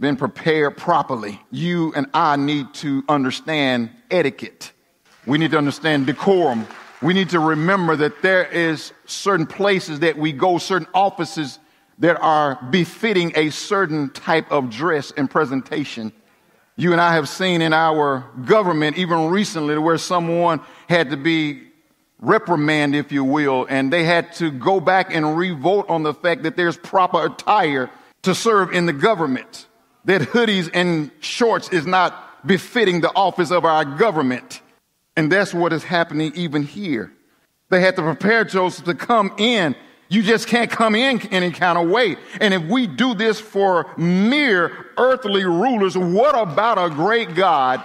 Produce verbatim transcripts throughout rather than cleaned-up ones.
been prepared properly, you and I need to understand etiquette. We need to understand decorum. We need to remember that there is certain places that we go, certain offices that are befitting a certain type of dress and presentation. You and I have seen in our government, even recently, where someone had to be reprimanded, if you will, and they had to go back and revote on the fact that there's proper attire to serve in the government, that hoodies and shorts is not befitting the office of our government. And that's what is happening even here. They had to prepare Joseph to come in. You just can't come in any kind of way. And if we do this for mere earthly rulers, what about a great God?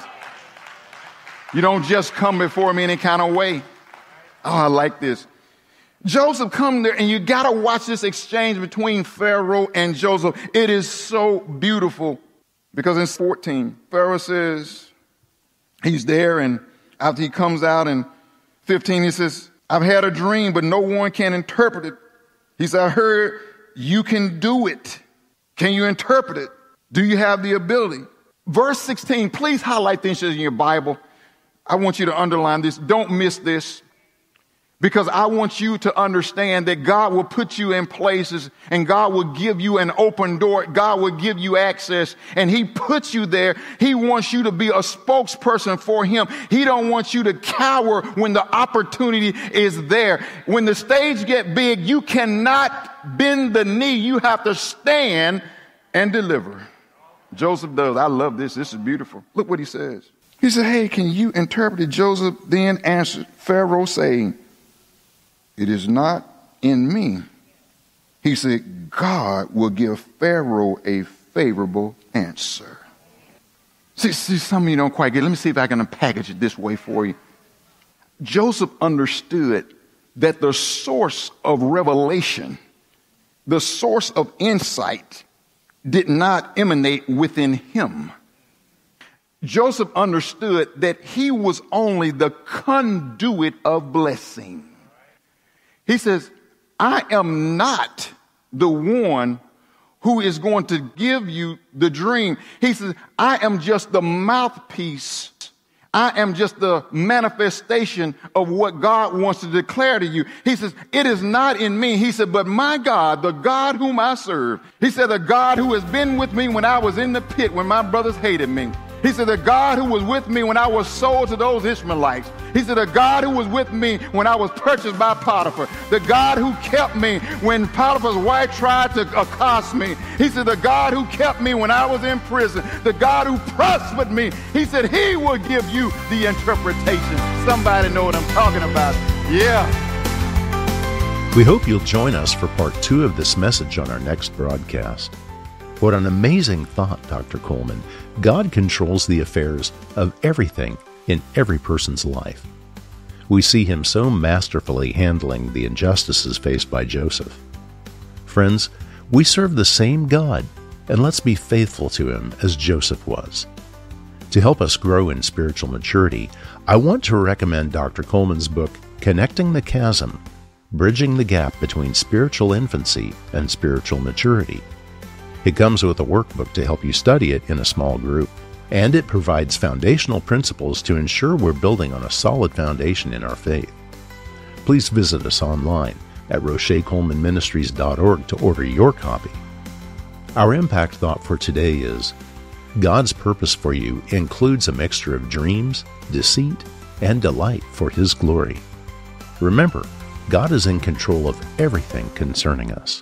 You don't just come before me any kind of way. Oh, I like this. Joseph come there, and you got to watch this exchange between Pharaoh and Joseph. It is so beautiful because in fourteen, Pharaoh says he's there, and after he comes out in fifteen, he says, I've had a dream, but no one can interpret it. He said, I heard you can do it. Can you interpret it? Do you have the ability? Verse sixteen, please highlight this in your Bible. I want you to underline this. Don't miss this. Because I want you to understand that God will put you in places and God will give you an open door. God will give you access, and he puts you there. He wants you to be a spokesperson for him. He don't want you to cower when the opportunity is there. When the stage get big, you cannot bend the knee. You have to stand and deliver. Joseph does. I love this. This is beautiful. Look what he says. He said, hey, can you interpret it? Joseph then answered Pharaoh, saying, it is not in me. He said, God will give Pharaoh a favorable answer. See, see, some of you don't quite get it. Let me see if I can package it this way for you. Joseph understood that the source of revelation, the source of insight, did not emanate within him. Joseph understood that he was only the conduit of blessing. He says, I am not the one who is going to give you the dream. He says, I am just the mouthpiece. I am just the manifestation of what God wants to declare to you. He says, it is not in me. He said, but my God, the God whom I serve. He said, the God who has been with me when I was in the pit, when my brothers hated me. He said, the God who was with me when I was sold to those Ishmaelites. He said, the God who was with me when I was purchased by Potiphar. The God who kept me when Potiphar's wife tried to accost me. He said, the God who kept me when I was in prison. The God who prospered me. He said, he will give you the interpretation. Somebody know what I'm talking about. Yeah. We hope you'll join us for part two of this message on our next broadcast. What an amazing thought, Doctor Coleman. God controls the affairs of everything in every person's life. We see him so masterfully handling the injustices faced by Joseph. Friends, we serve the same God, and let's be faithful to him as Joseph was. To help us grow in spiritual maturity, I want to recommend Doctor Coleman's book, Connecting the Chasm, Bridging the Gap Between Spiritual Infancy and Spiritual Maturity. It comes with a workbook to help you study it in a small group, and it provides foundational principles to ensure we're building on a solid foundation in our faith. Please visit us online at roche coleman ministries dot org to order your copy. Our impact thought for today is, God's purpose for you includes a mixture of dreams, deceit, and delight for his glory. Remember, God is in control of everything concerning us.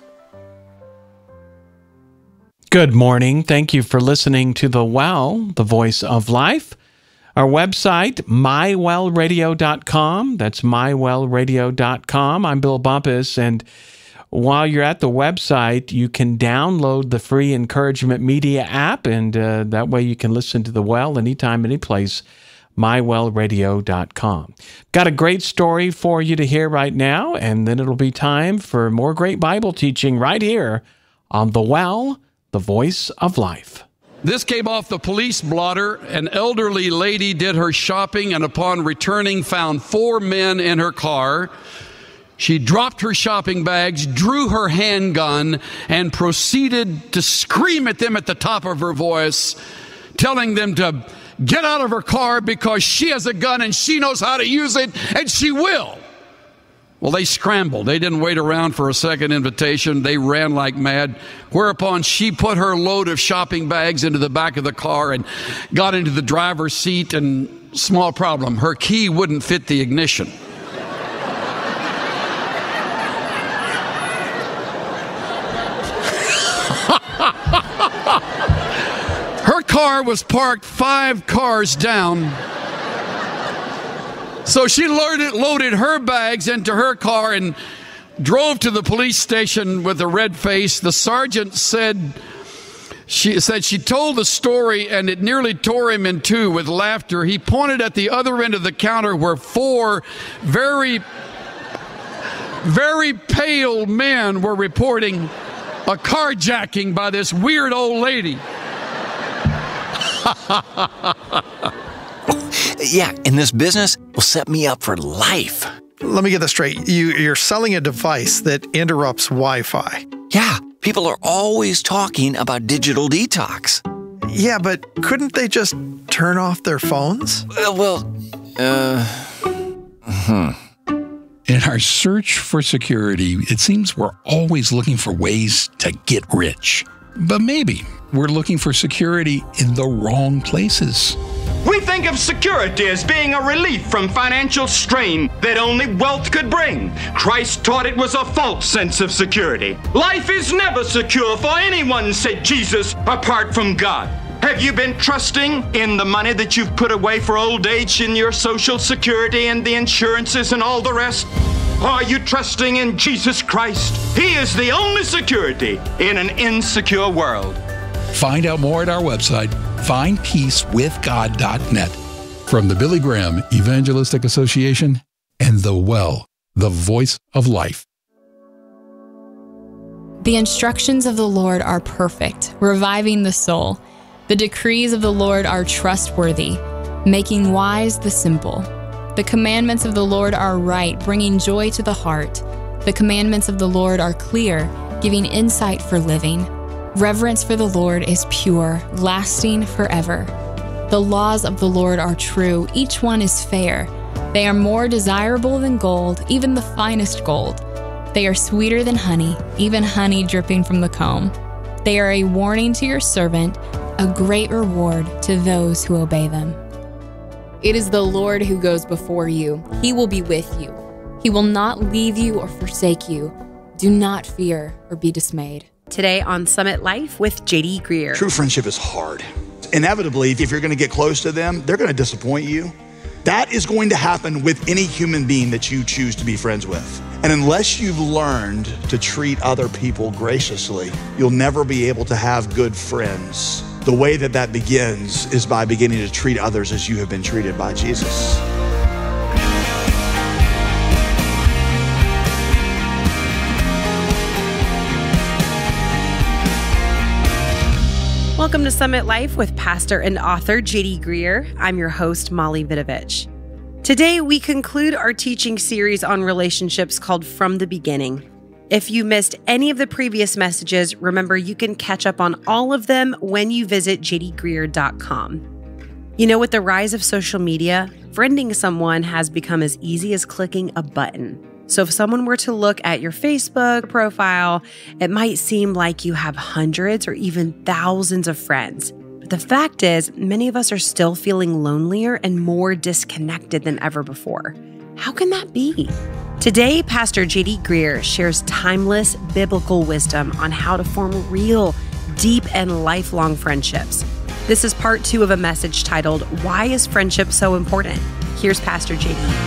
Good morning. Thank you for listening to The Well, the Voice of Life. Our website, my well radio dot com. That's my well radio dot com. I'm Bill Bumpus, and while you're at the website, you can download the free Encouragement Media app, and uh, that way you can listen to The Well anytime, anyplace, my well radio dot com. Got a great story for you to hear right now, and then it'll be time for more great Bible teaching right here on The Well, the Voice of Life. This came off the police blotter. An elderly lady did her shopping and upon returning found four men in her car. She dropped her shopping bags, drew her handgun, and proceeded to scream at them at the top of her voice, telling them to get out of her car because she has a gun and she knows how to use it, and she will. Well, they scrambled. They didn't wait around for a second invitation. They ran like mad, whereupon she put her load of shopping bags into the back of the car and got into the driver's seat, and small problem, her key wouldn't fit the ignition. Her car was parked five cars down. So she loaded, loaded her bags into her car and drove to the police station with a red face. The sergeant said she said she told the story and it nearly tore him in two with laughter. He pointed at the other end of the counter where four very, very pale men were reporting a carjacking by this weird old lady. Yeah, and this business will set me up for life. Let me get this straight. You, you're selling a device that interrupts Wi-Fi. Yeah, people are always talking about digital detox. Yeah, but couldn't they just turn off their phones? Uh, well, uh... Hmm. In our search for security, it seems we're always looking for ways to get rich. But maybe we're looking for security in the wrong places. We think of security as being a relief from financial strain that only wealth could bring. Christ taught it was a false sense of security. Life is never secure for anyone, said Jesus, apart from God. Have you been trusting in the money that you've put away for old age in your Social Security and the insurances and all the rest? Or are you trusting in Jesus Christ? He is the only security in an insecure world. Find out more at our website, find peace with god dot net. From the Billy Graham Evangelistic Association and The Well, the voice of life. The instructions of the Lord are perfect, reviving the soul. The decrees of the Lord are trustworthy, making wise the simple. The commandments of the Lord are right, bringing joy to the heart. The commandments of the Lord are clear, giving insight for living. Reverence for the Lord is pure, lasting forever. The laws of the Lord are true, each one is fair. They are more desirable than gold, even the finest gold. They are sweeter than honey, even honey dripping from the comb. They are a warning to your servant, a great reward to those who obey them. It is the Lord who goes before you. He will be with you. He will not leave you or forsake you. Do not fear or be dismayed. Today on Summit Life with J D Greear. True friendship is hard. Inevitably, if you're going to get close to them, they're going to disappoint you. That is going to happen with any human being that you choose to be friends with. And unless you've learned to treat other people graciously, you'll never be able to have good friends. The way that that begins is by beginning to treat others as you have been treated by Jesus. Welcome to Summit Life with pastor and author J D Greear. I'm your host, Molly Vidovich. Today, we conclude our teaching series on relationships called From the Beginning. If you missed any of the previous messages, remember you can catch up on all of them when you visit j d greear dot com. You know, with the rise of social media, friending someone has become as easy as clicking a button. So if someone were to look at your Facebook profile, it might seem like you have hundreds or even thousands of friends. But the fact is, many of us are still feeling lonelier and more disconnected than ever before. How can that be? Today, Pastor J D Greear shares timeless biblical wisdom on how to form real, deep, and lifelong friendships. This is part two of a message titled, Why is Friendship So Important? Here's Pastor J D.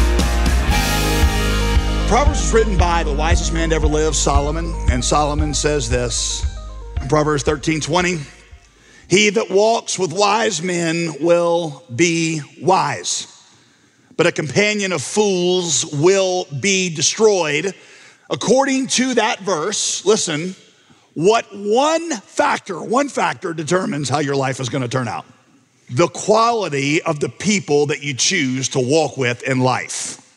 Proverbs is written by the wisest man to ever live, Solomon. And Solomon says this in Proverbs thirteen twenty, he that walks with wise men will be wise, but a companion of fools will be destroyed. According to that verse, listen, what one factor, one factor determines how your life is going to turn out. The quality of the people that you choose to walk with in life.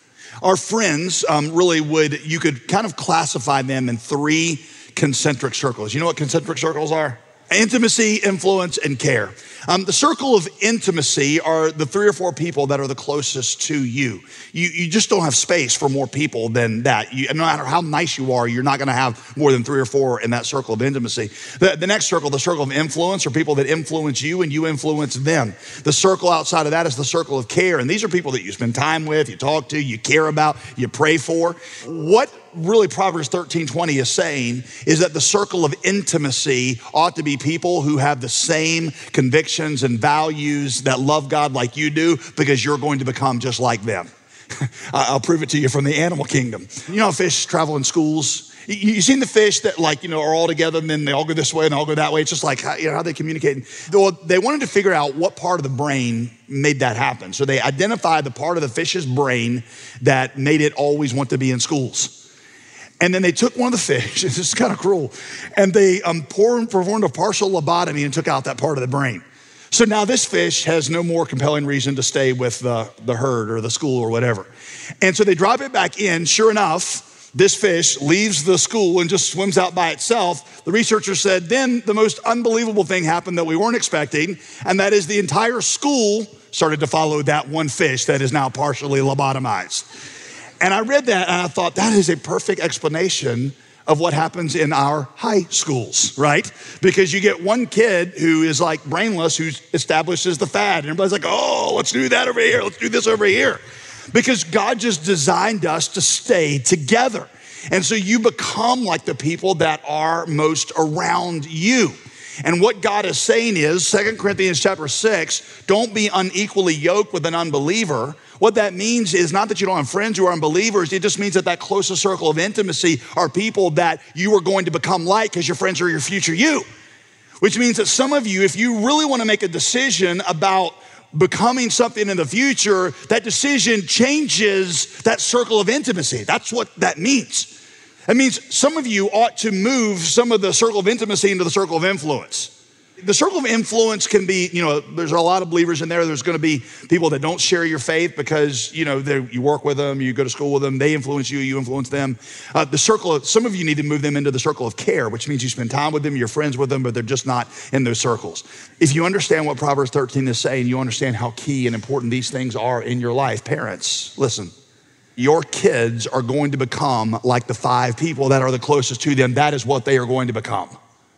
Our friends um, really would, you could kind of classify them in three concentric circles. You know what concentric circles are? Intimacy, influence, and care. Um, the circle of intimacy are the three or four people that are the closest to you. You, you just don't have space for more people than that. You, no matter how nice you are, you're not gonna have more than three or four in that circle of intimacy. The, the next circle, the circle of influence, are people that influence you and you influence them. The circle outside of that is the circle of care. And these are people that you spend time with, you talk to, you care about, you pray for. What really Proverbs thirteen twenty is saying is that the circle of intimacy ought to be people who have the same convictions and values, that love God like you do, because you're going to become just like them. I'll prove it to you from the animal kingdom. You know how fish travel in schools? You've seen the fish that, like, you know, are all together and then they all go this way and they all go that way. It's just like, how, you know, how they communicate. Well, they wanted to figure out what part of the brain made that happen. So they identified the part of the fish's brain that made it always want to be in schools. And then they took one of the fish, this is kind of cruel, and they um, performed a partial lobotomy and took out that part of the brain. So now this fish has no more compelling reason to stay with the, the herd or the school or whatever. And so they drop it back in. Sure enough, this fish leaves the school and just swims out by itself. The researchers said then the most unbelievable thing happened that we weren't expecting, and that is the entire school started to follow that one fish that is now partially lobotomized. And I read that and I thought, that is a perfect explanation of what happens in our high schools, right? Because you get one kid who is like brainless, who establishes the fad. And everybody's like, oh, let's do that over here. Let's do this over here. Because God just designed us to stay together. And so you become like the people that are most around you. And what God is saying is, Second Corinthians chapter six, don't be unequally yoked with an unbeliever. What that means is not that you don't have friends who are unbelievers. It just means that that closest circle of intimacy are people that you are going to become like, because your friends are your future you. Which means that some of you, if you really want to make a decision about becoming something in the future, that decision changes that circle of intimacy. That's what that means. That means some of you ought to move some of the circle of intimacy into the circle of influence. The circle of influence can be, you know, there's a lot of believers in there. There's going to be people that don't share your faith because, you know, you work with them, you go to school with them, they influence you, you influence them. Uh, the circle of, some of you need to move them into the circle of care, which means you spend time with them, you're friends with them, but they're just not in those circles. If you understand what Proverbs thirteen is saying, you understand how key and important these things are in your life. Parents, listen. Your kids are going to become like the five people that are the closest to them. That is what they are going to become.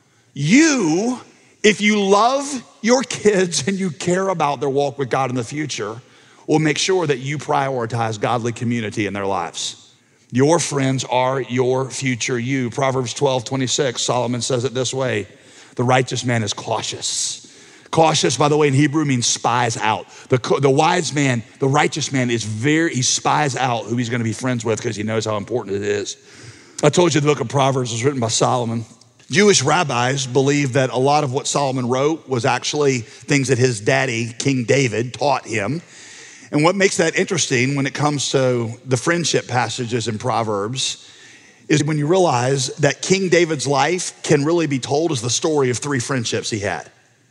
You, if you love your kids and you care about their walk with God in the future, will make sure that you prioritize godly community in their lives. Your friends are your future you. Proverbs twelve twenty-six, Solomon says it this way, the righteous man is cautious. Cautious, by the way, in Hebrew means spies out. The, the wise man, the righteous man is very, he spies out who he's gonna be friends with because he knows how important it is. I told you the book of Proverbs was written by Solomon. Jewish rabbis believe that a lot of what Solomon wrote was actually things that his daddy, King David, taught him. And what makes that interesting when it comes to the friendship passages in Proverbs is when you realize that King David's life can really be told as the story of three friendships he had.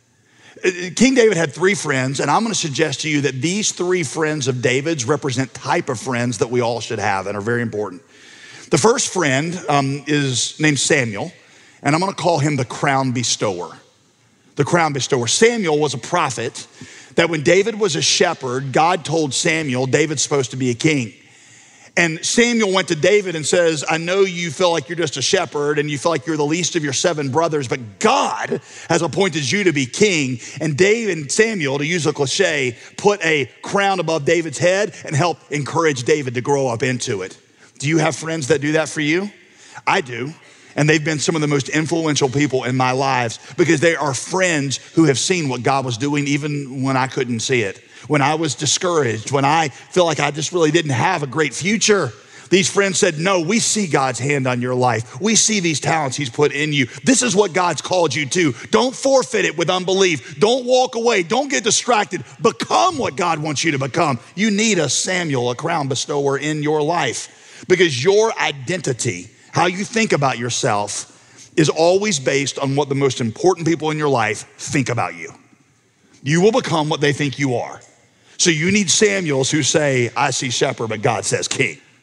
King David had three friends, and I'm gonna suggest to you that these three friends of David's represent type of friends that we all should have and are very important. The first friend um, is named Samuel, and I'm gonna call him the crown bestower. The crown bestower. Samuel was a prophet that when David was a shepherd, God told Samuel, David's supposed to be a king. And Samuel went to David and says, I know you feel like you're just a shepherd and you feel like you're the least of your seven brothers, but God has appointed you to be king. And David and Samuel, to use a cliche, put a crown above David's head and help encourage David to grow up into it. Do you have friends that do that for you? I do. And they've been some of the most influential people in my lives because they are friends who have seen what God was doing even when I couldn't see it. When I was discouraged, when I feel like I just really didn't have a great future, these friends said, no, we see God's hand on your life. We see these talents he's put in you. This is what God's called you to. Don't forfeit it with unbelief. Don't walk away. Don't get distracted. Become what God wants you to become. You need a Samuel, a crown bestower in your life because your identity, how you think about yourself, is always based on what the most important people in your life think about you. You will become what they think you are. So you need Samuels who say, I see shepherd, but God says king.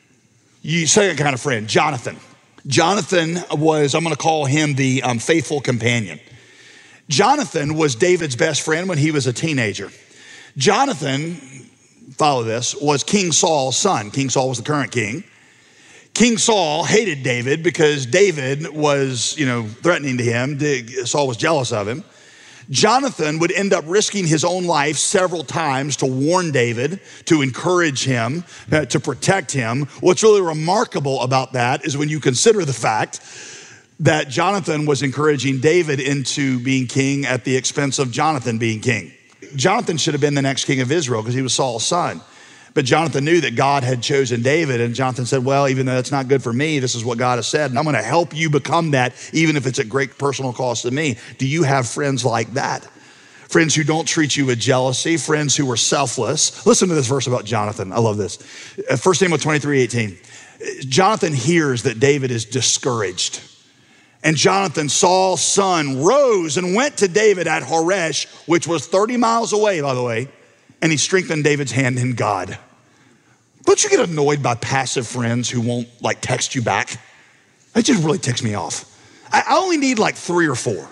You second kind of friend, Jonathan. Jonathan was, I'm going to call him the um, faithful companion. Jonathan was David's best friend when he was a teenager. Jonathan, follow this, was King Saul's son. King Saul was the current king. King Saul hated David because David was, you know, threatening to him. Saul was jealous of him. Jonathan would end up risking his own life several times to warn David, to encourage him, uh, to protect him. What's really remarkable about that is when you consider the fact that Jonathan was encouraging David into being king at the expense of Jonathan being king. Jonathan should have been the next king of Israel because he was Saul's son. But Jonathan knew that God had chosen David, and Jonathan said, well, even though that's not good for me, this is what God has said, and I'm going to help you become that, even if it's at great personal cost to me. Do you have friends like that? Friends who don't treat you with jealousy, friends who are selfless. Listen to this verse about Jonathan. I love this. First Samuel twenty-three eighteen. Jonathan hears that David is discouraged. And Jonathan, Saul's son, rose and went to David at Horesh, which was thirty miles away, by the way, and he strengthened David's hand in God. Don't you get annoyed by passive friends who won't like text you back? That just really ticks me off. I only need like three or four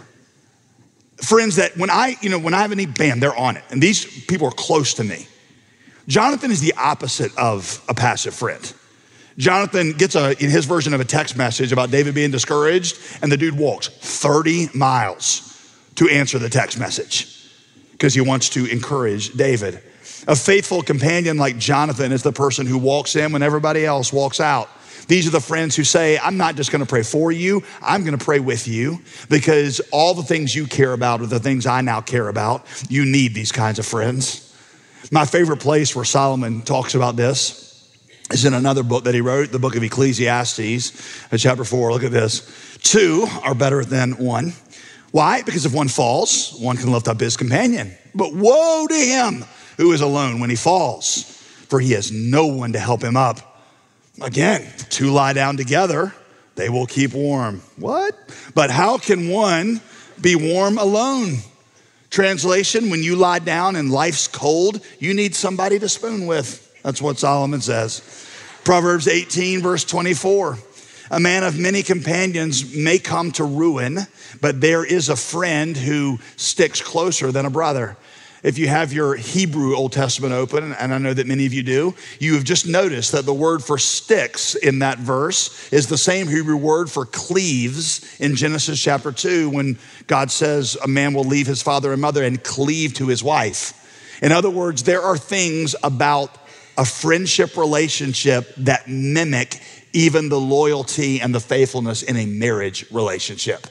friends that when I, you know, when I have a need, bam, they're on it. And these people are close to me. Jonathan is the opposite of a passive friend. Jonathan gets a, in his version of a text message about David being discouraged, and the dude walks thirty miles to answer the text message because he wants to encourage David. A faithful companion like Jonathan is the person who walks in when everybody else walks out. These are the friends who say, I'm not just going to pray for you, I'm going to pray with you, because all the things you care about are the things I now care about. You need these kinds of friends. My favorite place where Solomon talks about this is in another book that he wrote, the book of Ecclesiastes, chapter four. Look at this. Two are better than one. Why? Because if one falls, one can lift up his companion. But woe to him who is alone when he falls, for he has no one to help him up. Again, two lie down together, they will keep warm. What? But how can one be warm alone? Translation, when you lie down and life's cold, you need somebody to spoon with. That's what Solomon says. Proverbs eighteen, verse twenty-four. A man of many companions may come to ruin, but there is a friend who sticks closer than a brother. If you have your Hebrew Old Testament open, and I know that many of you do, you have just noticed that the word for sticks in that verse is the same Hebrew word for cleaves in Genesis chapter two, when God says a man will leave his father and mother and cleave to his wife. In other words, there are things about a friendship relationship that mimic even the loyalty and the faithfulness in a marriage relationship.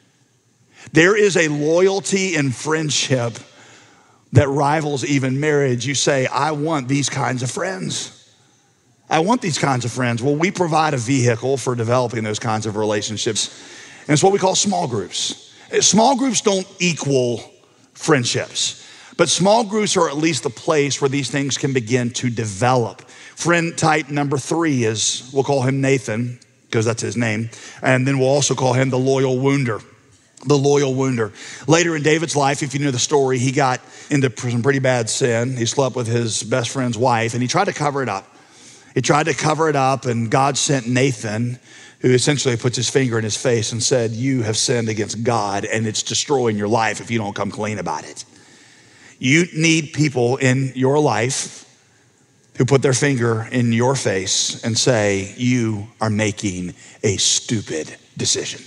There is a loyalty in friendship that rivals even marriage. You say, I want these kinds of friends. I want these kinds of friends. Well, we provide a vehicle for developing those kinds of relationships. And it's what we call small groups. Small groups don't equal friendships, but small groups are at least the place where these things can begin to develop. Friend type number three is, we'll call him Nathan, because that's his name. And then we'll also call him the loyal wounder. The loyal wounder. Later in David's life, if you know the story, he got into some pretty bad sin. He slept with his best friend's wife, and he tried to cover it up. He tried to cover it up, and God sent Nathan, who essentially puts his finger in his face and said, you have sinned against God, and it's destroying your life if you don't come clean about it. You need people in your life who put their finger in your face and say, you are making a stupid decision.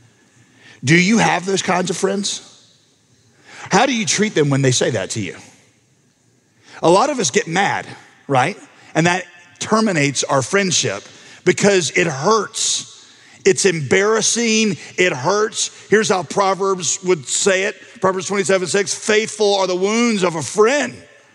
Do you have those kinds of friends? How do you treat them when they say that to you? A lot of us get mad, right? And that terminates our friendship because it hurts. It's embarrassing. It hurts. Here's how Proverbs would say it. Proverbs twenty-seven six, faithful are the wounds of a friend.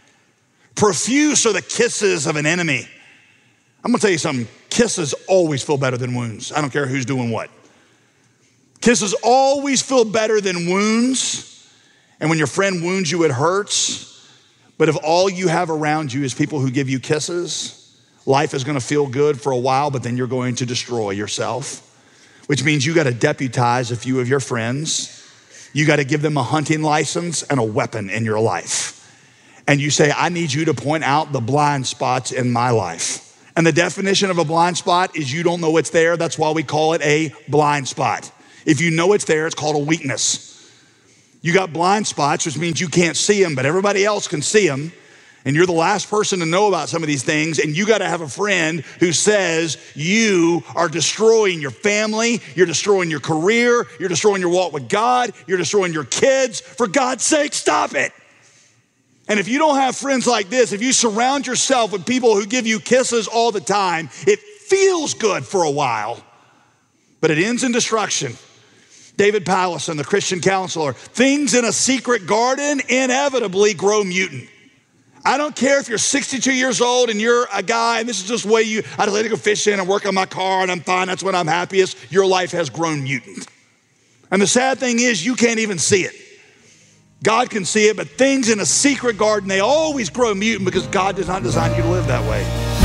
Profuse are the kisses of an enemy. I'm gonna tell you something. Kisses always feel better than wounds. I don't care who's doing what. Kisses always feel better than wounds. And when your friend wounds you, it hurts. But if all you have around you is people who give you kisses, life is gonna feel good for a while, but then you're going to destroy yourself, which means you gotta deputize a few of your friends. You gotta give them a hunting license and a weapon in your life. And you say, I need you to point out the blind spots in my life. And the definition of a blind spot is you don't know it's there. That's why we call it a blind spot. If you know it's there, it's called a weakness. You got blind spots, which means you can't see them, but everybody else can see them. And you're the last person to know about some of these things. And you got to have a friend who says you are destroying your family. You're destroying your career. You're destroying your walk with God. You're destroying your kids. For God's sake, stop it. And if you don't have friends like this, if you surround yourself with people who give you kisses all the time, it feels good for a while, but it ends in destruction. David Powlison, the Christian counselor, things in a secret garden inevitably grow mutant. I don't care if you're sixty-two years old and you're a guy, and this is just the way you, I let it go fishing and work on my car and I'm fine, that's when I'm happiest. Your life has grown mutant. And the sad thing is you can't even see it. God can see it, but things in a secret garden, they always grow mutant because God does not design you to live that way.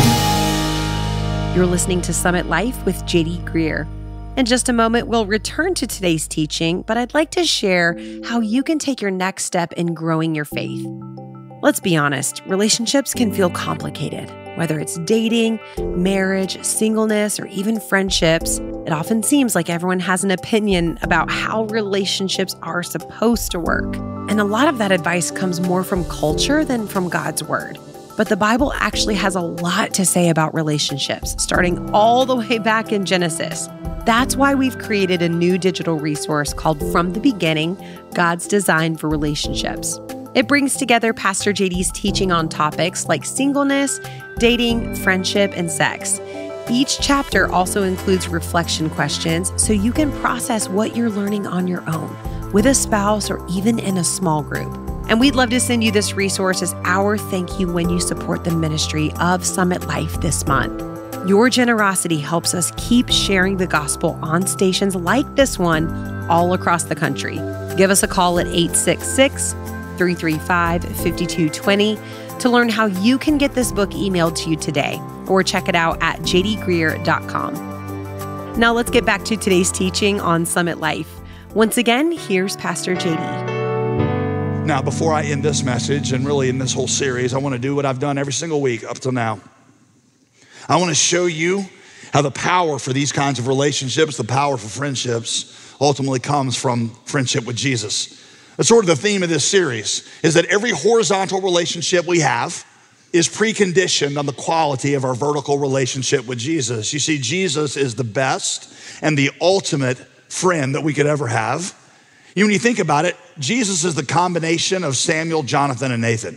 You're listening to Summit Life with J D Greear. In just a moment, we'll return to today's teaching, but I'd like to share how you can take your next step in growing your faith. Let's be honest, relationships can feel complicated. Whether it's dating, marriage, singleness, or even friendships, it often seems like everyone has an opinion about how relationships are supposed to work. And a lot of that advice comes more from culture than from God's word. But the Bible actually has a lot to say about relationships, starting all the way back in Genesis. That's why we've created a new digital resource called From the Beginning, God's Design for Relationships. It brings together Pastor J D's teaching on topics like singleness, dating, friendship, and sex. Each chapter also includes reflection questions so you can process what you're learning on your own, with a spouse or even in a small group. And we'd love to send you this resource as our thank you when you support the ministry of Summit Life this month. Your generosity helps us keep sharing the gospel on stations like this one all across the country. Give us a call at eight six six, three three five, five two two zero to learn how you can get this book emailed to you today, or check it out at j d greear dot com. Now let's get back to today's teaching on Summit Life. Once again, here's Pastor J D. Now, before I end this message, and really in this whole series, I want to do what I've done every single week up till now. I want to show you how the power for these kinds of relationships, the power for friendships, ultimately comes from friendship with Jesus. That's sort of the theme of this series, is that every horizontal relationship we have is preconditioned on the quality of our vertical relationship with Jesus. You see, Jesus is the best and the ultimate friend that we could ever have. You know, when you think about it, Jesus is the combination of Samuel, Jonathan, and Nathan.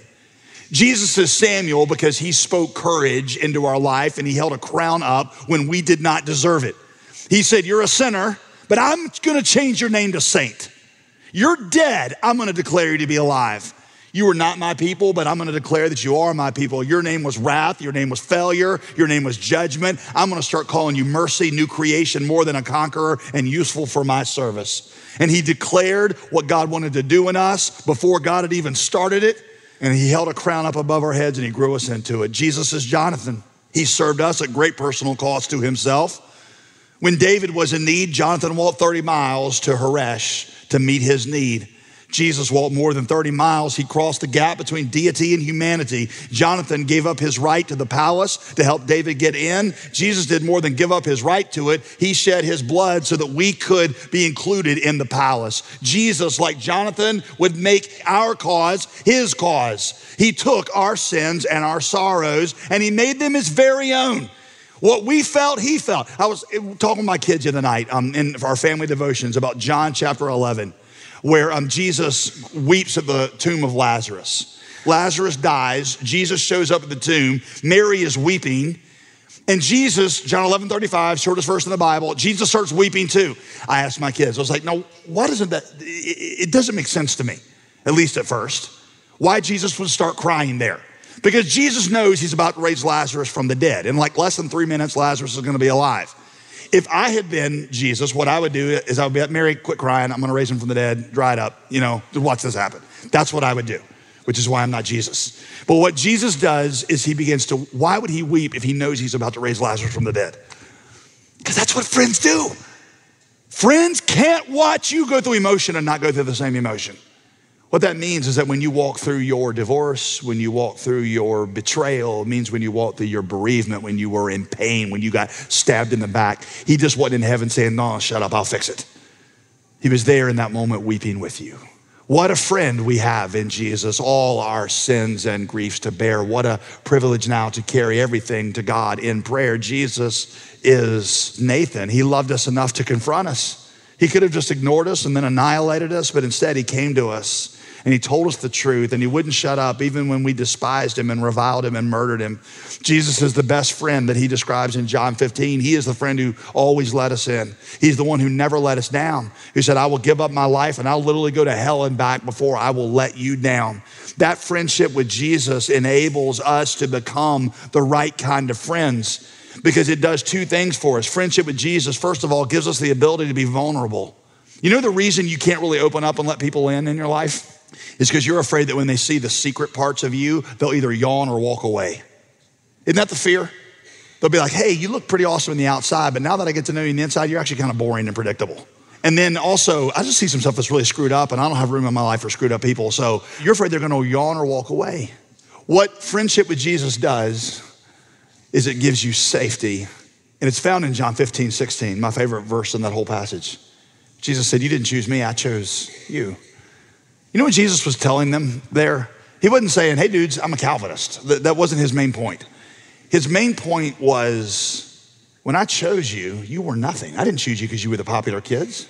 Jesus is Samuel because he spoke courage into our life and he held a crown up when we did not deserve it. He said, you're a sinner, but I'm gonna change your name to saint. You're dead, I'm gonna declare you to be alive. You were not my people, but I'm gonna declare that you are my people. Your name was wrath, your name was failure, your name was judgment. I'm gonna start calling you mercy, new creation, more than a conqueror, and useful for my service. And he declared what God wanted to do in us before God had even started it. And he held a crown up above our heads and he grew us into it. Jesus is Jonathan. He served us at great personal cost to himself. When David was in need, Jonathan walked thirty miles to Horesh to meet his need. Jesus walked more than thirty miles. He crossed the gap between deity and humanity. Jonathan gave up his right to the palace to help David get in. Jesus did more than give up his right to it. He shed his blood so that we could be included in the palace. Jesus, like Jonathan, would make our cause his cause. He took our sins and our sorrows and he made them his very own. What we felt, he felt. I was talking with my kids the other night um, in our family devotions about John chapter eleven. Where um, Jesus weeps at the tomb of Lazarus. Lazarus dies. Jesus shows up at the tomb. Mary is weeping. And Jesus, John eleven thirty-five, shortest verse in the Bible, Jesus starts weeping too. I asked my kids, I was like, no, why doesn't that, it, it doesn't make sense to me, at least at first, why Jesus would start crying there. Because Jesus knows he's about to raise Lazarus from the dead. In like less than three minutes, Lazarus is gonna be alive. If I had been Jesus, what I would do is I would be like, Mary, quit crying. I'm gonna raise him from the dead, dry it up, you know, watch this happen. That's what I would do, which is why I'm not Jesus. But what Jesus does is he begins to, why would he weep if he knows he's about to raise Lazarus from the dead? Because that's what friends do. Friends can't watch you go through emotion and not go through the same emotion. What that means is that when you walk through your divorce, when you walk through your betrayal, it means when you walk through your bereavement, when you were in pain, when you got stabbed in the back, he just wasn't in heaven saying, no, shut up, I'll fix it. He was there in that moment weeping with you. What a friend we have in Jesus, all our sins and griefs to bear. What a privilege now to carry everything to God in prayer. Jesus is Nathan. He loved us enough to confront us. He could have just ignored us and then annihilated us, but instead he came to us and he told us the truth, and he wouldn't shut up even when we despised him and reviled him and murdered him. Jesus is the best friend that he describes in John fifteen. He is the friend who always let us in. He's the one who never let us down, who said, I will give up my life and I'll literally go to hell and back before I will let you down. That friendship with Jesus enables us to become the right kind of friends because it does two things for us. Friendship with Jesus, first of all, gives us the ability to be vulnerable. You know the reason you can't really open up and let people in in your life? Is because you're afraid that when they see the secret parts of you, they'll either yawn or walk away. Isn't that the fear? They'll be like, hey, you look pretty awesome on the outside, but now that I get to know you on the inside, you're actually kind of boring and predictable. And then also, I just see some stuff that's really screwed up, and I don't have room in my life for screwed up people. So you're afraid they're gonna yawn or walk away. What friendship with Jesus does is it gives you safety. And it's found in John fifteen, sixteen, my favorite verse in that whole passage. Jesus said, you didn't choose me, I chose you. You know what Jesus was telling them there? He wasn't saying, hey dudes, I'm a Calvinist. That wasn't his main point. His main point was, when I chose you, you were nothing. I didn't choose you because you were the popular kids.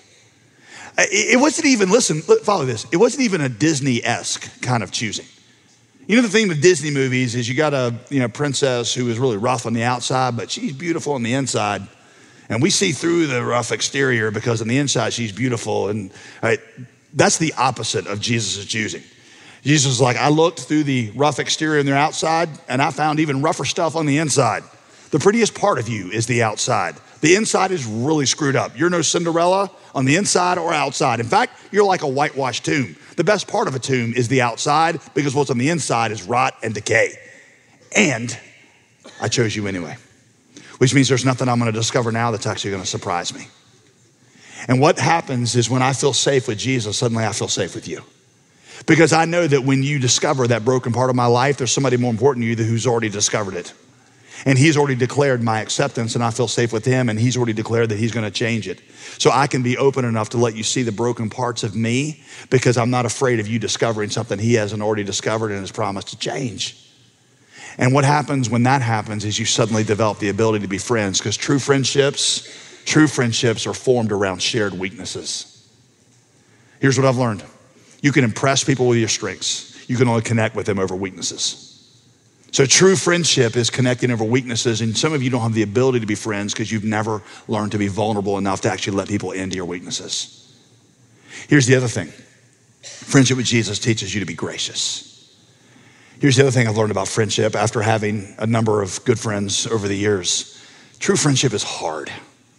It wasn't even, listen, follow this. It wasn't even a Disney-esque kind of choosing. You know the thing with Disney movies is you got a you know princess who is really rough on the outside, but she's beautiful on the inside. And we see through the rough exterior because on the inside she's beautiful. And right, that's the opposite of Jesus' choosing. Jesus is like, I looked through the rough exterior and their outside, and I found even rougher stuff on the inside. The prettiest part of you is the outside. The inside is really screwed up. You're no Cinderella on the inside or outside. In fact, you're like a whitewashed tomb. The best part of a tomb is the outside because what's on the inside is rot and decay. And I chose you anyway, which means there's nothing I'm gonna discover now that's actually gonna surprise me. And what happens is when I feel safe with Jesus, suddenly I feel safe with you. Because I know that when you discover that broken part of my life, there's somebody more important to you who's already discovered it. And he's already declared my acceptance, and I feel safe with him, and he's already declared that he's gonna change it. So I can be open enough to let you see the broken parts of me because I'm not afraid of you discovering something he hasn't already discovered and has promised to change. And what happens when that happens is you suddenly develop the ability to be friends, because true friendships, true friendships are formed around shared weaknesses. Here's what I've learned. You can impress people with your strengths. You can only connect with them over weaknesses. So true friendship is connecting over weaknesses, and some of you don't have the ability to be friends because you've never learned to be vulnerable enough to actually let people into your weaknesses. Here's the other thing. Friendship with Jesus teaches you to be gracious. Here's the other thing I've learned about friendship after having a number of good friends over the years. True friendship is hard.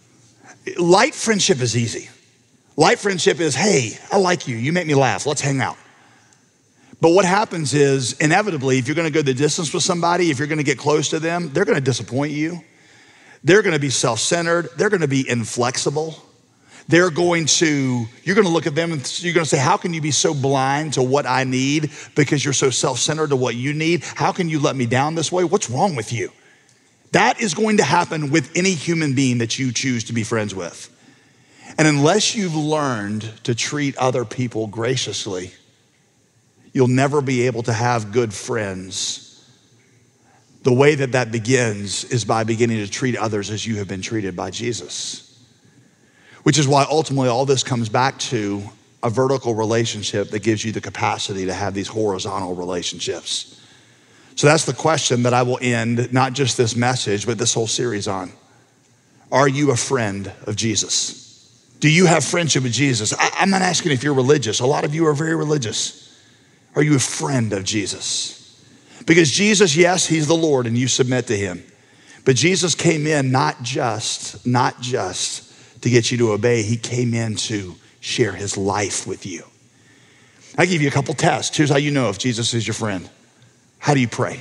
Light friendship is easy. Light friendship is, hey, I like you. You make me laugh. Let's hang out. But what happens is, inevitably, if you're gonna go the distance with somebody, if you're gonna get close to them, they're gonna disappoint you. They're gonna be self-centered. They're gonna be inflexible. They're going to, you're gonna look at them and you're gonna say, how can you be so blind to what I need because you're so self-centered to what you need? How can you let me down this way? What's wrong with you? That is going to happen with any human being that you choose to be friends with. And unless you've learned to treat other people graciously, you'll never be able to have good friends. The way that that begins is by beginning to treat others as you have been treated by Jesus. Which is why ultimately all this comes back to a vertical relationship that gives you the capacity to have these horizontal relationships. So that's the question that I will end not just this message, but this whole series on. Are you a friend of Jesus? Do you have friendship with Jesus? I, I'm not asking if you're religious. A lot of you are very religious. Are you a friend of Jesus? Because Jesus, yes, he's the Lord and you submit to him. But Jesus came in not just, not just to get you to obey. He came in to share his life with you. I give you a couple tests. Here's how you know if Jesus is your friend. How do you pray?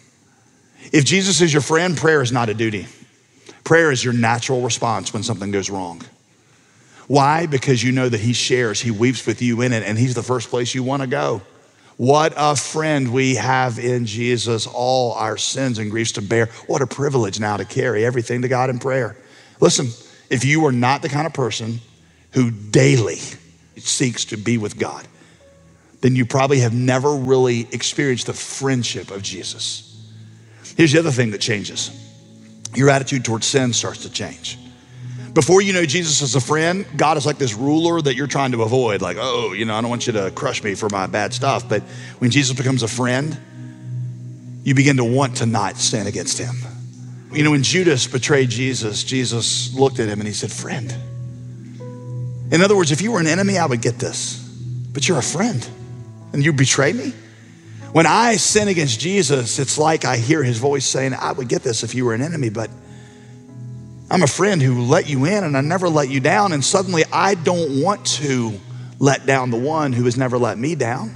If Jesus is your friend, prayer is not a duty. Prayer is your natural response when something goes wrong. Why? Because you know that he shares, he weeps with you in it, and he's the first place you want to go. What a friend we have in Jesus, all our sins and griefs to bear. What a privilege now to carry everything to God in prayer. Listen, if you are not the kind of person who daily seeks to be with God, then you probably have never really experienced the friendship of Jesus. Here's the other thing that changes. Your attitude towards sin starts to change. Before you know Jesus as a friend, God is like this ruler that you're trying to avoid. Like, oh, you know, I don't want you to crush me for my bad stuff. But when Jesus becomes a friend, you begin to want to not sin against him. You know, when Judas betrayed Jesus, Jesus looked at him and he said, friend. In other words, if you were an enemy, I would get this. But you're a friend and you betray me? When I sin against Jesus, it's like I hear his voice saying, I would get this if you were an enemy, but I'm a friend who let you in and I never let you down. And suddenly I don't want to let down the one who has never let me down.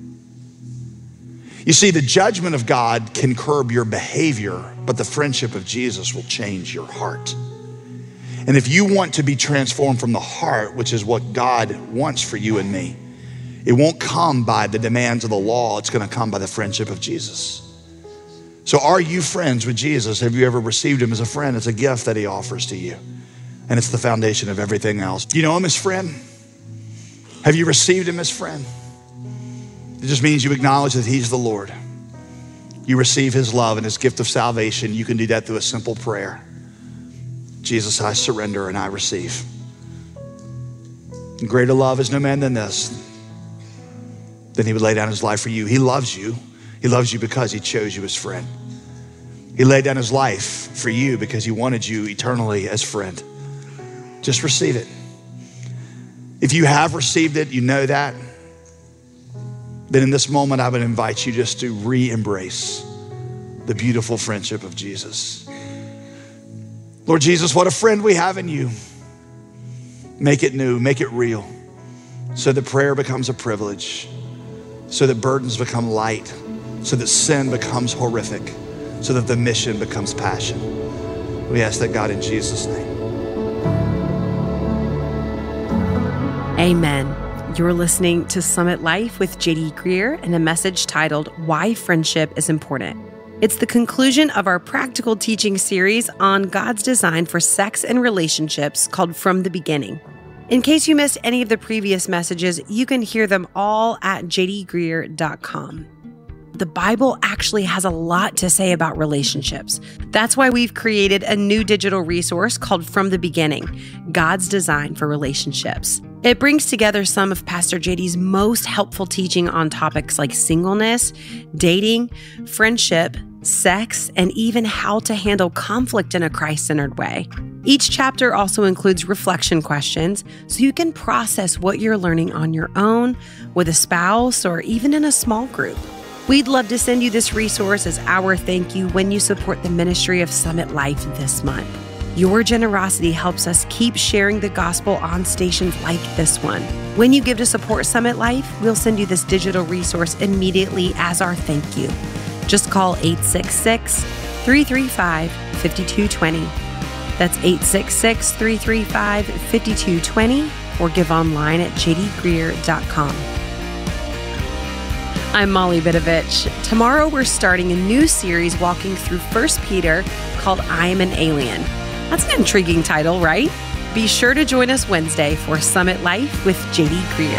You see, the judgment of God can curb your behavior, but the friendship of Jesus will change your heart. And if you want to be transformed from the heart, which is what God wants for you and me, it won't come by the demands of the law. It's going to come by the friendship of Jesus. So are you friends with Jesus? Have you ever received him as a friend? It's a gift that he offers to you. And it's the foundation of everything else. Do you know him as friend? Have you received him as friend? It just means you acknowledge that he's the Lord. You receive his love and his gift of salvation. You can do that through a simple prayer. Jesus, I surrender and I receive. And greater love is no man than this, then he would lay down his life for you. He loves you. He loves you because he chose you as friend. He laid down his life for you because he wanted you eternally as friend. Just receive it. If you have received it, you know that, then in this moment, I would invite you just to re-embrace the beautiful friendship of Jesus. Lord Jesus, what a friend we have in you. Make it new, make it real, so that prayer becomes a privilege, so that burdens become light, so that sin becomes horrific, so that the mission becomes passion. We ask that, God, in Jesus' name. Amen. You're listening to Summit Life with J D Greear and a message titled, Why Friendship is Important. It's the conclusion of our practical teaching series on God's design for sex and relationships called From the Beginning. In case you missed any of the previous messages, you can hear them all at j d greear dot com. The Bible actually has a lot to say about relationships. That's why we've created a new digital resource called From the Beginning, God's Design for Relationships. It brings together some of Pastor J D's most helpful teaching on topics like singleness, dating, friendship, sex, and even how to handle conflict in a Christ-centered way. Each chapter also includes reflection questions, so you can process what you're learning on your own, with a spouse, or even in a small group. We'd love to send you this resource as our thank you when you support the ministry of Summit Life this month. Your generosity helps us keep sharing the gospel on stations like this one. When you give to support Summit Life, we'll send you this digital resource immediately as our thank you. Just call eight six six, three three five, five two two zero. That's eight six six, three three five, five two two zero, or give online at j d greear dot com. I'm Molly Vidovich. Tomorrow we're starting a new series walking through First Peter called I Am an Alien. That's an intriguing title, right? Be sure to join us Wednesday for Summit Life with J D Greear.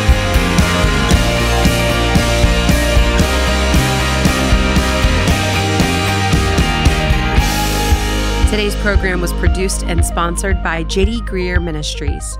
Today's program was produced and sponsored by J D Greear Ministries.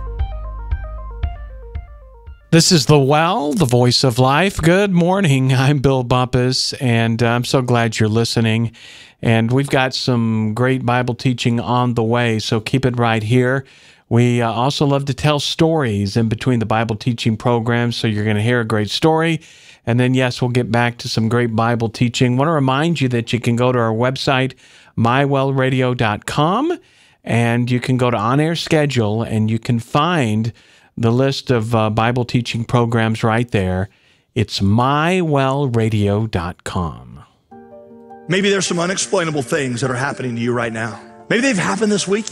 This is The Well, the voice of life. Good morning. I'm Bill Bumpus, and I'm so glad you're listening. And we've got some great Bible teaching on the way, so keep it right here. We uh, also love to tell stories in between the Bible teaching programs, so you're going to hear a great story. And then, yes, we'll get back to some great Bible teaching. I want to remind you that you can go to our website, my well radio dot com, and you can go to On Air Schedule, and you can find the list of uh, Bible teaching programs right there. It's my well radio dot com. Maybe there's some unexplainable things that are happening to you right now. Maybe they've happened this weekend.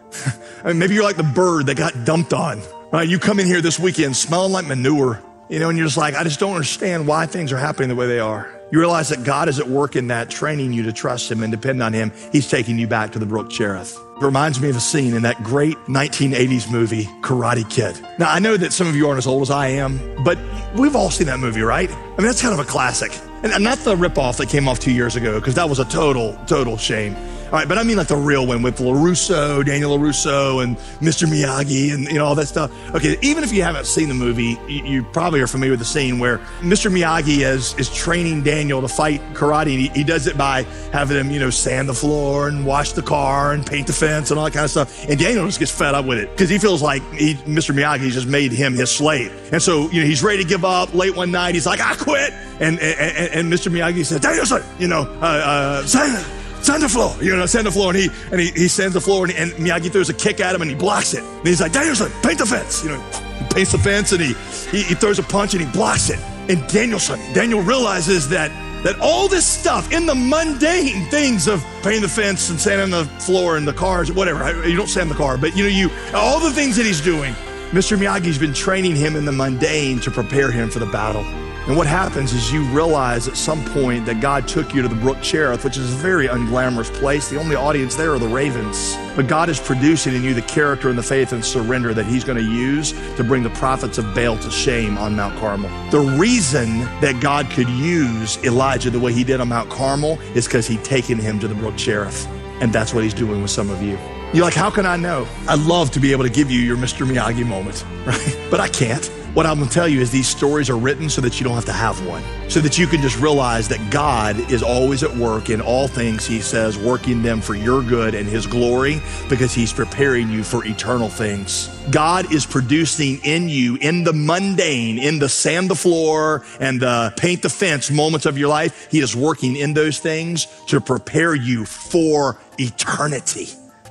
I mean, maybe you're like the bird that got dumped on. Right? You come in here this weekend smelling like manure, you know, and you're just like, I just don't understand why things are happening the way they are. You realize that God is at work in that, training you to trust him and depend on him. He's taking you back to the Brook Cherith. It reminds me of a scene in that great nineteen eighties movie, Karate Kid. Now, I know that some of you aren't as old as I am, but we've all seen that movie, right? I mean, that's kind of a classic. And not the ripoff that came off two years ago, because that was a total, total shame. All right, but I mean like the real one with LaRusso, Daniel LaRusso, and Mister Miyagi, and you know all that stuff. Okay, even if you haven't seen the movie, you, you probably are familiar with the scene where Mister Miyagi is is training Daniel to fight karate. And he, he does it by having him, you know, sand the floor and wash the car and paint the fence and all that kind of stuff. And Daniel just gets fed up with it because he feels like he, Mister Miyagi just made him his slave. And so, you know, he's ready to give up. Late one night, he's like, I quit. And and, and Mister Miyagi said, Danielson, you know, uh, uh, sand, sand the floor, you know, sand the floor. And he and he, he sands the floor, and, and Miyagi throws a kick at him, and he blocks it. And he's like, Danielson, paint the fence. You know, he paints the fence, and he, he he throws a punch, and he blocks it. And Danielson, Daniel realizes that that all this stuff in the mundane things of painting the fence and sanding the floor and the cars, whatever. You don't sand the car, but you know, you all the things that he's doing, Mister Miyagi's been training him in the mundane to prepare him for the battle. And what happens is you realize at some point that God took you to the Brook Cherith, which is a very unglamorous place. The only audience there are the ravens. But God is producing in you the character and the faith and surrender that he's going to use to bring the prophets of Baal to shame on Mount Carmel. The reason that God could use Elijah the way he did on Mount Carmel is because he'd taken him to the Brook Cherith. And that's what he's doing with some of you. You're like, how can I know? I'd love to be able to give you your Mister Miyagi moment, right? But I can't. What I'm going to tell you is these stories are written so that you don't have to have one, so that you can just realize that God is always at work in all things, he says, working them for your good and his glory, because he's preparing you for eternal things. God is producing in you, in the mundane, in the sand the floor and the paint the fence moments of your life, he is working in those things to prepare you for eternity.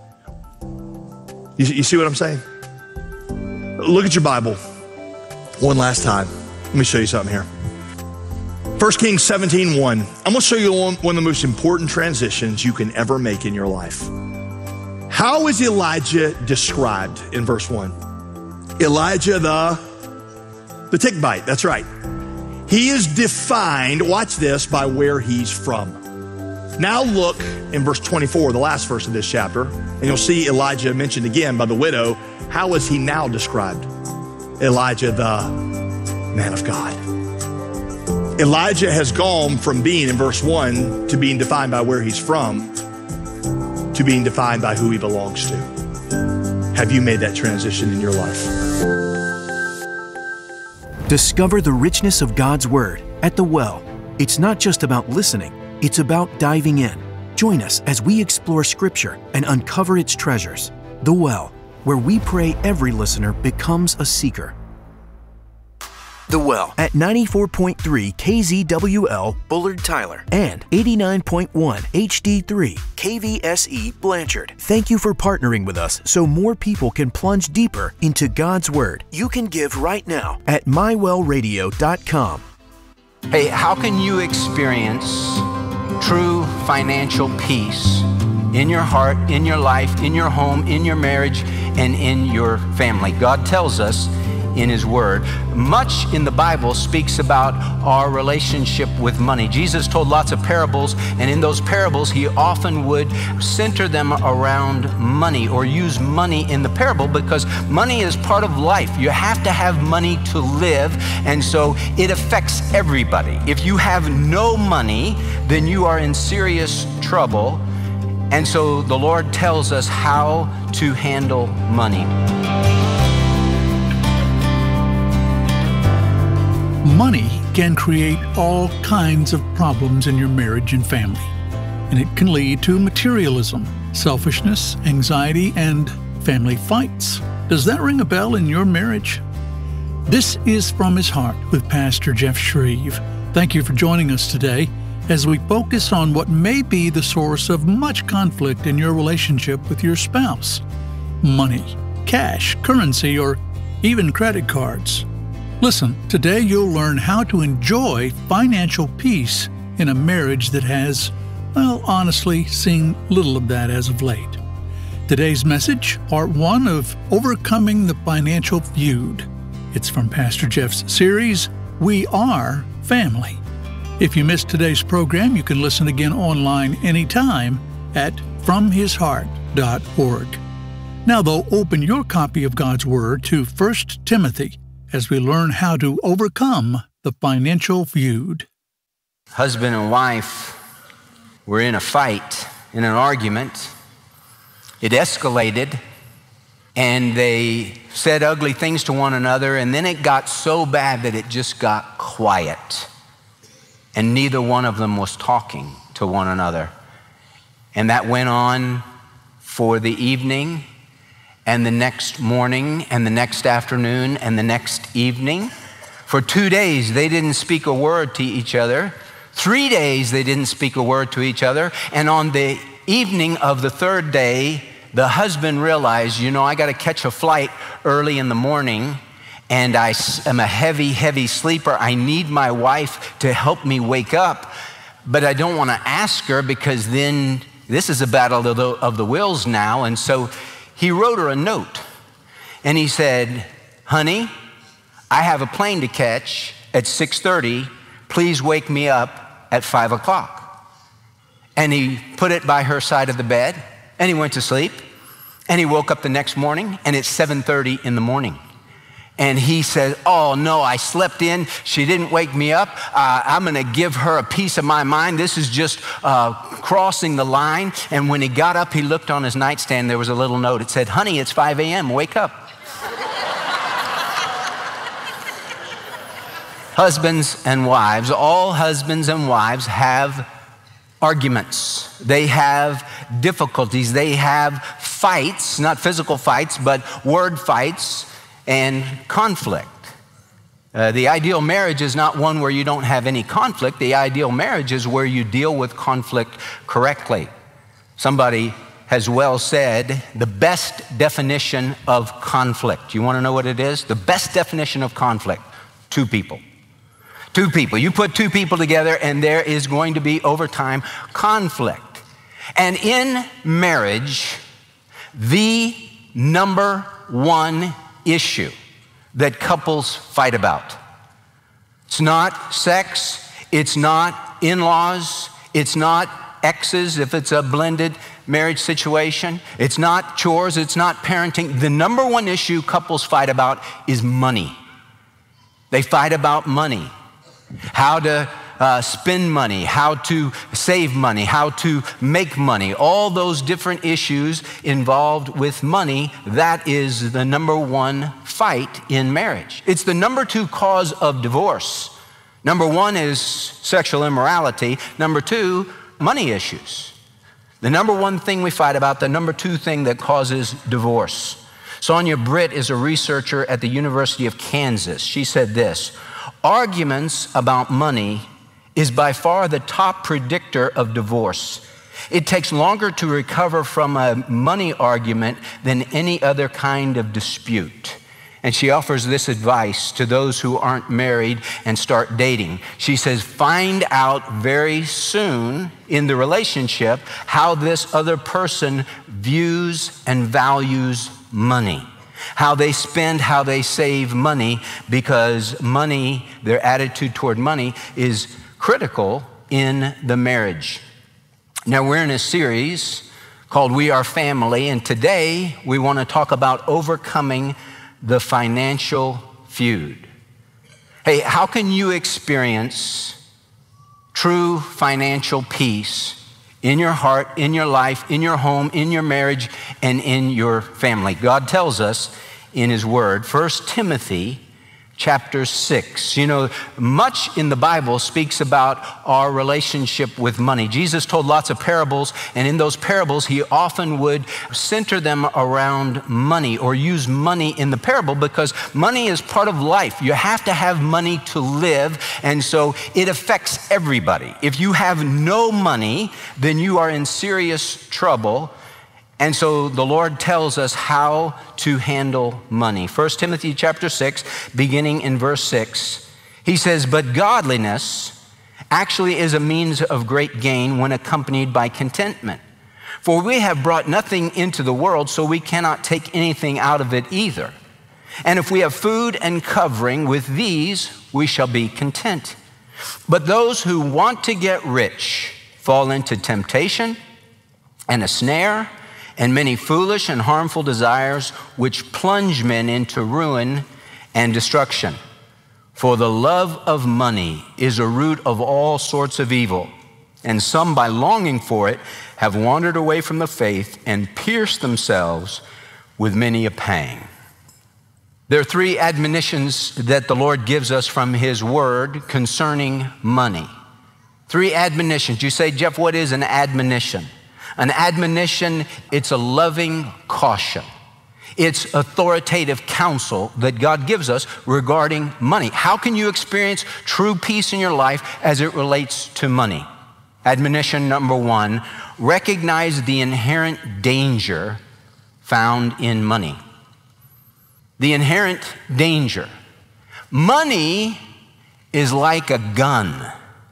You, you see what I'm saying? Look at your Bible. One last time. Let me show you something here. First Kings seventeen one. I'm going to show you one, one of the most important transitions you can ever make in your life. How is Elijah described in verse one? Elijah the, the tick bite. That's right. He is defined, watch this, by where he's from. Now look in verse twenty-four, the last verse of this chapter, and you'll see Elijah mentioned again by the widow. How is he now described? Elijah, the man of God. Elijah has gone from being in verse one to being defined by where he's from to being defined by who he belongs to. Have you made that transition in your life? Discover the richness of God's Word at The Well. It's not just about listening, it's about diving in. Join us as we explore Scripture and uncover its treasures. The Well, where we pray every listener becomes a seeker. The Well at ninety-four point three K Z W L Bullard Tyler and eighty-nine point one H D three K V S E Blanchard. Thank you for partnering with us so more people can plunge deeper into God's Word. You can give right now at my well radio dot com. Hey, how can you experience true financial peace in your heart, in your life, in your home, in your marriage, and in your family? God tells us in his word. Much in the Bible speaks about our relationship with money. Jesus told lots of parables, and in those parables he often would center them around money or use money in the parable because money is part of life. You have to have money to live, and so it affects everybody. If you have no money, then you are in serious trouble. And so the Lord tells us how to handle money. Money can create all kinds of problems in your marriage and family, and it can lead to materialism, selfishness, anxiety, and family fights. Does that ring a bell in your marriage? This is From His Heart with Pastor Jeff Shreve. Thank you for joining us today as we focus on what may be the source of much conflict in your relationship with your spouse: money, cash, currency, or even credit cards. Listen, today you'll learn how to enjoy financial peace in a marriage that has, well, honestly, seen little of that as of late. Today's message, part one of Overcoming the Financial Feud. It's from Pastor Jeff's series, We Are Family. If you missed today's program, you can listen again online anytime at from his heart dot org. Now, though, open your copy of God's Word to First Timothy as we learn how to overcome the financial feud. Husband and wife were in a fight, in an argument. It escalated, and they said ugly things to one another, and then it got so bad that it just got quiet. And neither one of them was talking to one another. And that went on for the evening, and the next morning, and the next afternoon, and the next evening. For two days, they didn't speak a word to each other. Three days, they didn't speak a word to each other. And on the evening of the third day, the husband realized, you know, I got to catch a flight early in the morning, and I am a heavy, heavy sleeper. I need my wife to help me wake up, but I don't want to ask her because then this is a battle of the, of the wills now. And so he wrote her a note, and he said, honey, I have a plane to catch at six thirty. Please wake me up at five o'clock. And he put it by her side of the bed, and he went to sleep. And he woke up the next morning, and it's seven thirty in the morning. And he said, oh no, I slept in. She didn't wake me up. Uh, I'm gonna give her a piece of my mind. This is just uh, crossing the line. And when he got up, he looked on his nightstand. There was a little note. It said, honey, it's five a.m., wake up. Husbands and wives, all husbands and wives have arguments. They have difficulties. They have fights, not physical fights, but word fights and conflict. Uh, the ideal marriage is not one where you don't have any conflict. The ideal marriage is where you deal with conflict correctly. Somebody has well said, the best definition of conflict. You want to know what it is? The best definition of conflict, two people. Two people. You put two people together and there is going to be, over time, conflict. And in marriage, the number one issue that couples fight about, it's not sex, it's not in-laws, it's not exes if it's a blended marriage situation, it's not chores, it's not parenting. The number one issue couples fight about is money. They fight about money. How to uh, spend money, how to save money, how to make money, all those different issues involved with money. That is the number one fight in marriage. It's the number two cause of divorce. Number one is sexual immorality. Number two, money issues. The number one thing we fight about, the number two thing that causes divorce. Sonia Britt is a researcher at the University of Kansas. She said this: arguments about money is by far the top predictor of divorce. It takes longer to recover from a money argument than any other kind of dispute. And she offers this advice to those who aren't married and start dating. She says, find out very soon in the relationship how this other person views and values money. How they spend, how they save money, because money, their attitude toward money, is critical in the marriage. Now, we're in a series called We Are Family, and today we want to talk about overcoming the financial feud. Hey, how can you experience true financial peace in your heart, in your life, in your home, in your marriage, and in your family? God tells us in His Word, First Timothy chapter six. You know, much in the Bible speaks about our relationship with money. Jesus told lots of parables, and in those parables, He often would center them around money or use money in the parable because money is part of life. You have to have money to live, and so it affects everybody. If you have no money, then you are in serious trouble. And so the Lord tells us how to handle money. First Timothy chapter six, beginning in verse six, he says, but godliness actually is a means of great gain when accompanied by contentment. For we have brought nothing into the world, so we cannot take anything out of it either. And if we have food and covering, with these we shall be content. But those who want to get rich fall into temptation and a snare, and many foolish and harmful desires, which plunge men into ruin and destruction. For the love of money is a root of all sorts of evil, and some, by longing for it, have wandered away from the faith and pierced themselves with many a pang. There are three admonitions that the Lord gives us from His Word concerning money. Three admonitions. You say, Jeff, what is an admonition? An admonition, it's a loving caution. It's authoritative counsel that God gives us regarding money. How can you experience true peace in your life as it relates to money? Admonition number one, recognize the inherent danger found in money. The inherent danger. Money is like a gun.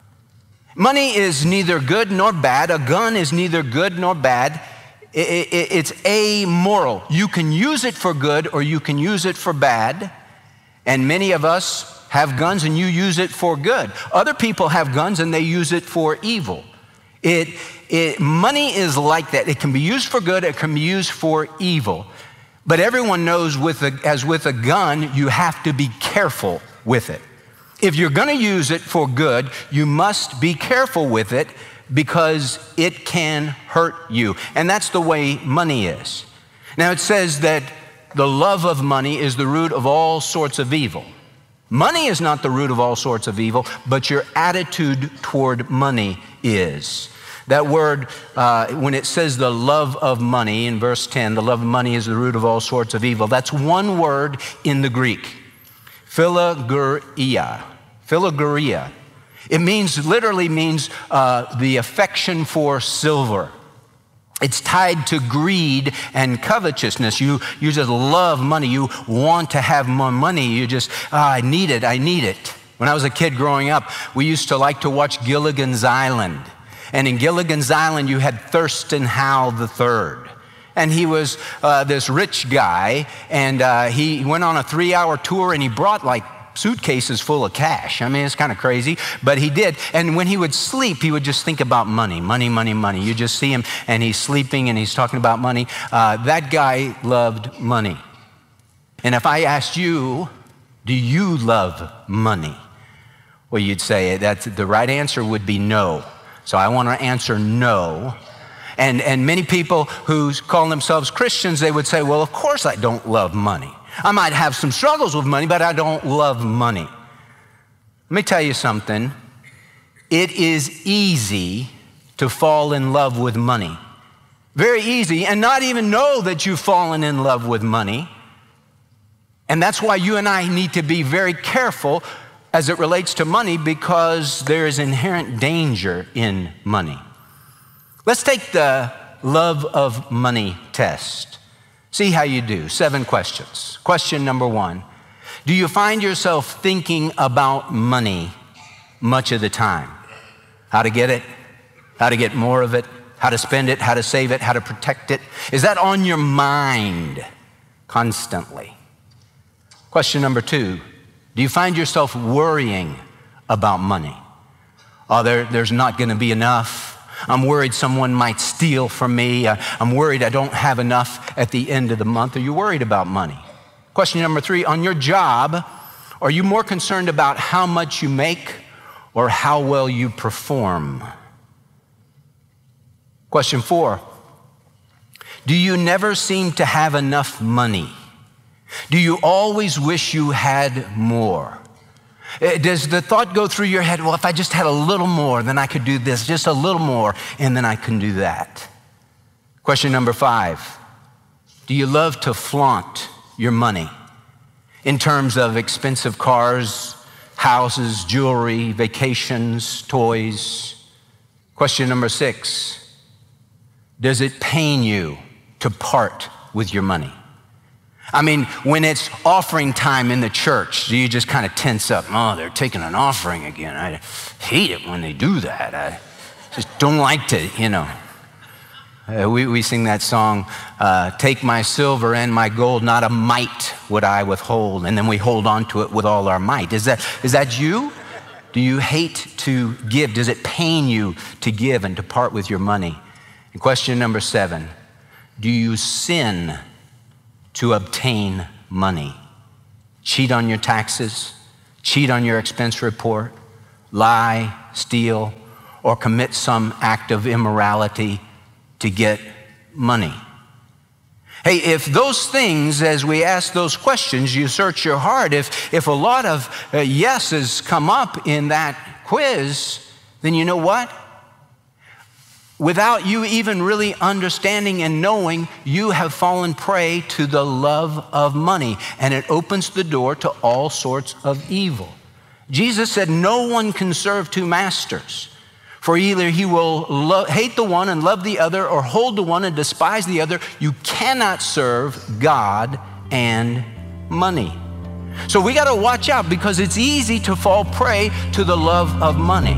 Money is neither good nor bad. A gun is neither good nor bad. It's amoral. You can use it for good or you can use it for bad. And many of us have guns and you use it for good. Other people have guns and they use it for evil. It, it, money is like that. It can be used for good, it can be used for evil. But everyone knows with a, as with a gun, you have to be careful with it. If you're going to use it for good, you must be careful with it because it can hurt you. And that's the way money is. Now it says that the love of money is the root of all sorts of evil. Money is not the root of all sorts of evil, but your attitude toward money is. That word, uh, when it says the love of money in verse ten, the love of money is the root of all sorts of evil. That's one word in the Greek, philagoria. Philagoria. It means, literally means uh, the affection for silver. It's tied to greed and covetousness. You, you just love money. You want to have more money. You just, oh, I need it, I need it. When I was a kid growing up, we used to like to watch Gilligan's Island. And in Gilligan's Island, you had Thurston Howell the third. And he was uh, this rich guy, and uh, he went on a three-hour tour, and he brought like suitcases full of cash. I mean, it's kind of crazy, but he did. And when he would sleep, he would just think about money, money, money, money. You just see him, and he's sleeping, and he's talking about money. Uh, that guy loved money. And if I asked you, do you love money? Well, you'd say that the right answer would be no. So I want to answer no. And, and many people who call themselves Christians, they would say, well, of course I don't love money. I might have some struggles with money, but I don't love money. Let me tell you something. It is easy to fall in love with money. Very easy, and not even know that you've fallen in love with money. And that's why you and I need to be very careful as it relates to money, because there is inherent danger in money. Let's take the love of money test. See how you do. Seven questions. Question number one, do you find yourself thinking about money much of the time? How to get it, how to get more of it, how to spend it, how to save it, how to protect it? Is that on your mind constantly? Question number two, do you find yourself worrying about money? Oh, there, there's not going to be enough. I'm worried someone might steal from me. I'm worried I don't have enough at the end of the month. Are you worried about money? Question number three, on your job, are you more concerned about how much you make or how well you perform? Question four, do you never seem to have enough money? Do you always wish you had more? Does the thought go through your head, well, if I just had a little more, then I could do this, just a little more, and then I can do that? Question number five, do you love to flaunt your money in terms of expensive cars, houses, jewelry, vacations, toys? Question number six, does it pain you to part with your money? I mean, when it's offering time in the church, do you just kind of tense up? Oh, they're taking an offering again. I hate it when they do that. I just don't like to, you know. Uh, we, we sing that song, uh, take my silver and my gold, not a mite would I withhold. And then we hold on to it with all our might. Is that, is that you? Do you hate to give? Does it pain you to give and to part with your money? And question number seven, do you sin to obtain money? Cheat on your taxes, cheat on your expense report, lie, steal, or commit some act of immorality to get money? Hey, if those things, as we ask those questions, you search your heart, if, if a lot of uh, yeses come up in that quiz, then you know what? Without you even really understanding and knowing, you have fallen prey to the love of money, and it opens the door to all sorts of evil. Jesus said, no one can serve two masters. For either he will lo- hate the one and love the other, or hold the one and despise the other. You cannot serve God and money. So we got to watch out, because it's easy to fall prey to the love of money.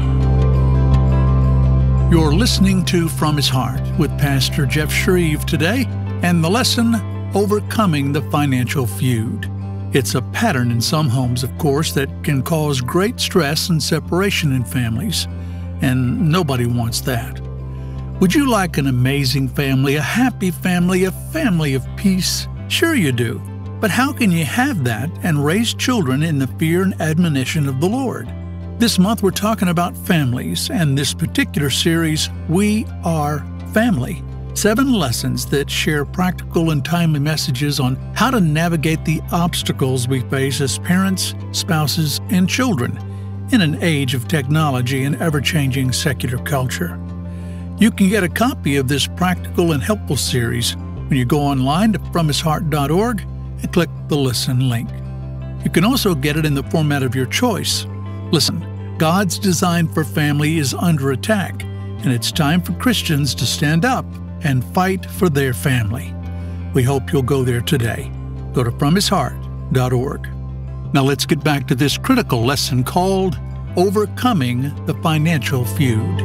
You're listening to From His Heart with Pastor Jeff Shreve today, and the lesson, Overcoming the Financial Feud. It's a pattern in some homes, of course, that can cause great stress and separation in families. And nobody wants that. Would you like an amazing family, a happy family, a family of peace? Sure you do. But how can you have that and raise children in the fear and admonition of the Lord? This month we're talking about families, and this particular series, We Are Family. Seven lessons that share practical and timely messages on how to navigate the obstacles we face as parents, spouses, and children in an age of technology and ever-changing secular culture. You can get a copy of this practical and helpful series when you go online to from his heart dot org and click the Listen link. You can also get it in the format of your choice. Listen, God's design for family is under attack, and it's time for Christians to stand up and fight for their family. We hope you'll go there today. Go to from his heart dot org. Now let's get back to this critical lesson called Overcoming the Financial Feud.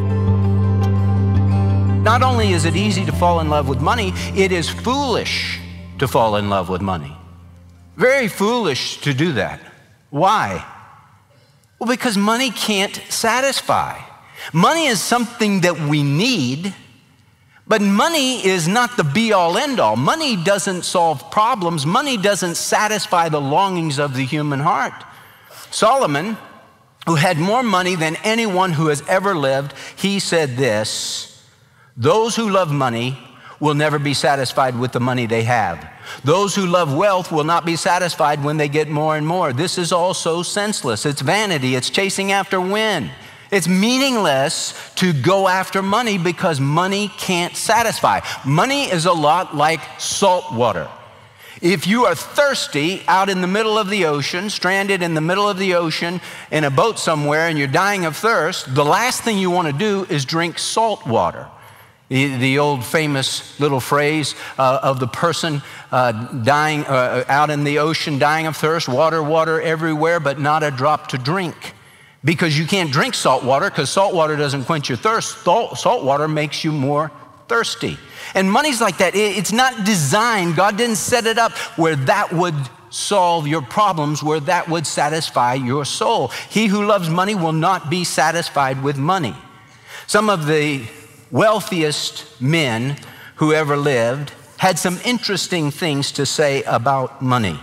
Not only is it easy to fall in love with money, it is foolish to fall in love with money. Very foolish to do that. Why? Well, because money can't satisfy. Money is something that we need, but money is not the be-all, end-all. Money doesn't solve problems. Money doesn't satisfy the longings of the human heart. Solomon, who had more money than anyone who has ever lived, he said this, those who love money will never be satisfied with the money they have. Those who love wealth will not be satisfied when they get more and more. This is all so senseless. It's vanity. It's chasing after wind. It's meaningless to go after money because money can't satisfy. Money is a lot like salt water. If you are thirsty out in the middle of the ocean, stranded in the middle of the ocean in a boat somewhere, and you're dying of thirst, the last thing you want to do is drink salt water. The, the old famous little phrase uh, of the person uh, dying uh, out in the ocean, dying of thirst, water, water everywhere, but not a drop to drink. Because you can't drink salt water, because salt water doesn't quench your thirst. Salt, salt water makes you more thirsty. And money's like that. It, it's not designed. God didn't set it up where that would solve your problems, where that would satisfy your soul. He who loves money will not be satisfied with money. Some of the wealthiest men who ever lived had some interesting things to say about money.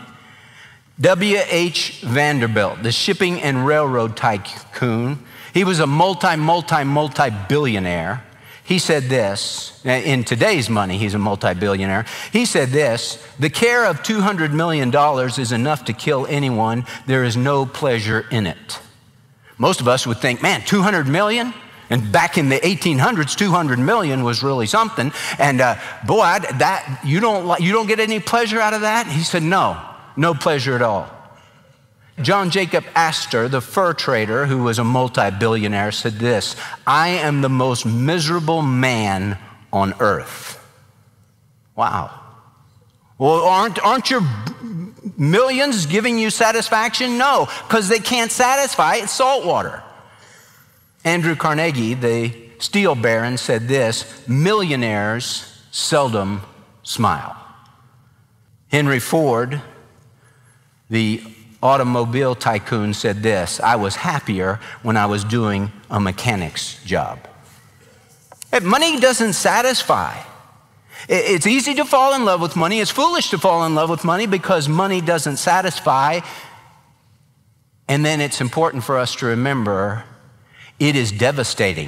W H Vanderbilt, the shipping and railroad tycoon, he was a multi, multi, multi-billionaire. He said this, in today's money, he's a multi-billionaire. He said this, the care of two hundred million dollars is enough to kill anyone. There is no pleasure in it. Most of us would think, man, two hundred million? And back in the eighteen hundreds, two hundred million was really something. And uh, boy, I, that you don't, you don't get any pleasure out of that? He said, no. No pleasure at all. John Jacob Astor, the fur trader who was a multi-billionaire, said this, I am the most miserable man on earth. Wow. Well, aren't, aren't your millions giving you satisfaction? No, because they can't satisfy. It's salt water. Andrew Carnegie, the steel baron, said this: millionaires seldom smile. Henry Ford, the automobile tycoon, said this: I was happier when I was doing a mechanic's job. Money doesn't satisfy. It's easy to fall in love with money. It's foolish to fall in love with money because money doesn't satisfy. And then it's important for us to remember it is devastating.